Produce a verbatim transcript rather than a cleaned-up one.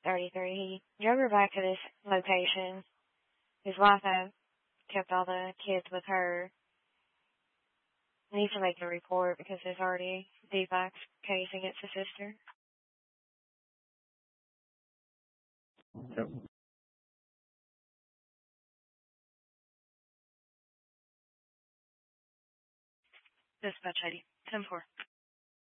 thirty-three. He drove her back to this location. His wife had kept all the kids with her. Needs to make a report because there's already a D FACS case against his sister. Yep. Dispatch I D ten four.